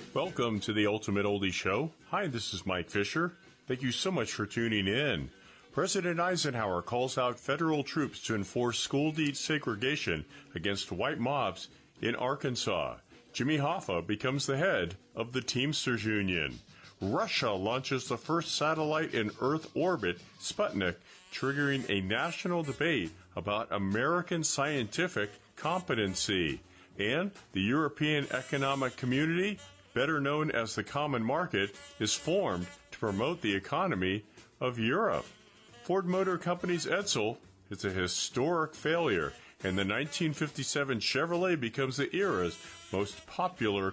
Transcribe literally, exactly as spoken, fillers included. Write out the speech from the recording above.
Welcome to the Ultimate Oldie Show. Hi, this is Mike Fisher. Thank you so much for tuning in. President Eisenhower calls out federal troops to enforce school desegregation against white mobs in Arkansas. Jimmy Hoffa becomes the head of the Teamsters Union. Russia launches the first satellite in Earth orbit, Sputnik, triggering a national debate about American scientific competency. And the European Economic Community, better known as the Common Market, is formed to promote the economy of Europe. Ford Motor Company's Edsel is a historic failure, and the nineteen fifty-seven Chevrolet becomes the era's most popular